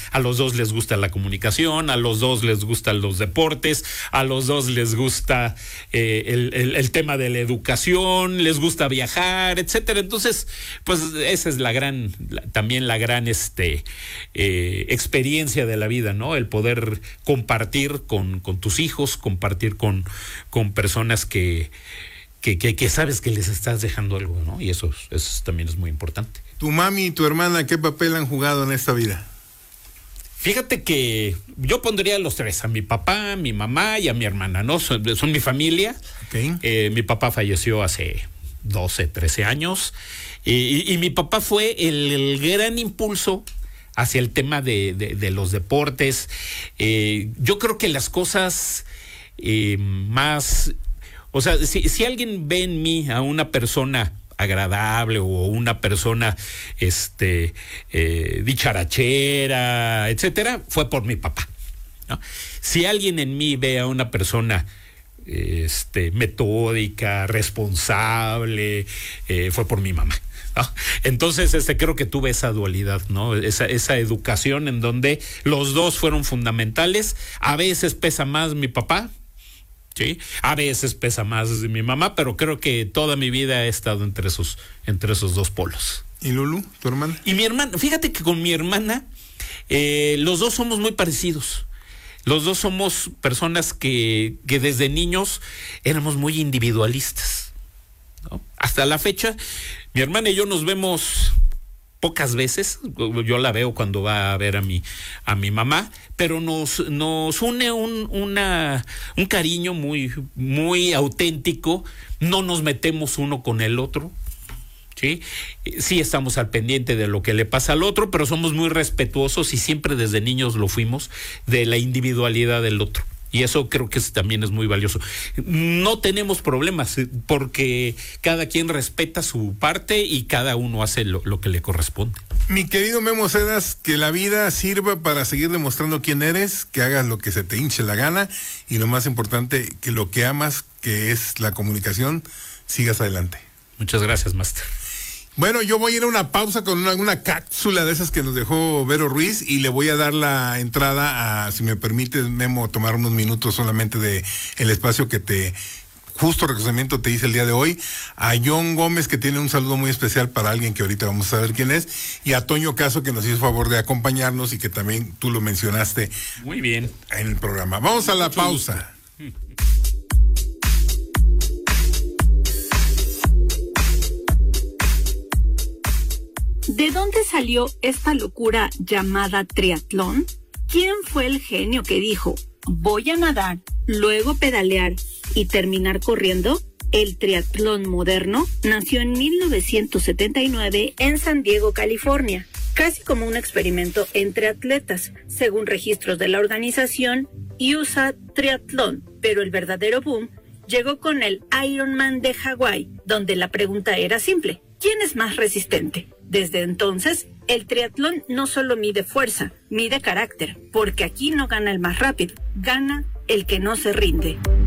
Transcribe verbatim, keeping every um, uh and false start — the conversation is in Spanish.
a los dos les gusta la comunicación, a los dos les gustan los deportes, a los dos les gusta eh, el, el, el tema de la educación, les gusta viajar, etcétera. Entonces, pues esa es la gran, la, también la gran este eh, experiencia de la vida, ¿no? El poder compartir con, con tus hijos, compartir con, con personas que, que, que, que sabes que les estás dejando algo, ¿no? Y eso, eso también es muy importante. ¿Tu mami y tu hermana qué papel han jugado en esta vida? Fíjate que yo pondría a los tres, a mi papá, a mi mamá y a mi hermana, ¿no? Son, son mi familia. Okay. Eh, mi papá falleció hace doce, trece años y, y, y mi papá fue el, el gran impulso hacia el tema de, de, de los deportes. Eh, yo creo que las cosas eh, más... O sea, si, si alguien ve en mí a una persona agradable o una persona este eh, dicharachera, etcétera, fue por mi papá, ¿no? Si alguien en mí ve a una persona este metódica, responsable, eh, fue por mi mamá, ¿no? Entonces, este creo que tuve esa dualidad, ¿no? Esa, esa educación en donde los dos fueron fundamentales. A veces pesa más mi papá, ¿sí? A veces pesa más mi mamá, pero creo que toda mi vida he estado entre esos, entre esos dos polos. ¿Y Lulu, tu hermana? Y mi hermana, fíjate que con mi hermana, eh, los dos somos muy parecidos. Los dos somos personas que, que desde niños éramos muy individualistas, ¿no? Hasta la fecha, mi hermana y yo nos vemos pocas veces. Yo la veo cuando va a ver a mi a mi mamá, pero nos nos une un una un cariño muy muy auténtico. No nos metemos uno con el otro, ¿sí? Sí estamos al pendiente de lo que le pasa al otro, pero somos muy respetuosos y siempre desde niños lo fuimos de la individualidad del otro. Y eso creo que también es muy valioso. No tenemos problemas porque cada quien respeta su parte y cada uno hace lo, lo que le corresponde. Mi querido Memo Cedas, que la vida sirva para seguir demostrando quién eres, que hagas lo que se te hinche la gana y lo más importante, que lo que amas, que es la comunicación, sigas adelante. Muchas gracias, Master. Bueno, yo voy a ir a una pausa con una, una cápsula de esas que nos dejó Vero Ruiz y le voy a dar la entrada a, si me permites, Memo, tomar unos minutos solamente de el espacio que te, justo reconocimiento te hice el día de hoy, a John Gómez, que tiene un saludo muy especial para alguien que ahorita vamos a saber quién es, y a Toño Caso, que nos hizo favor de acompañarnos y que también tú lo mencionaste. Muy bien. En el programa. Vamos a la pausa. ¿De dónde salió esta locura llamada triatlón? ¿Quién fue el genio que dijo, voy a nadar, luego pedalear y terminar corriendo? El triatlón moderno nació en mil novecientos setenta y nueve en San Diego, California, casi como un experimento entre atletas, según registros de la organización U S A Triathlon, pero el verdadero boom llegó con el Ironman de Hawái, donde la pregunta era simple, ¿quién es más resistente? Desde entonces, el triatlón no solo mide fuerza, mide carácter, porque aquí no gana el más rápido, gana el que no se rinde.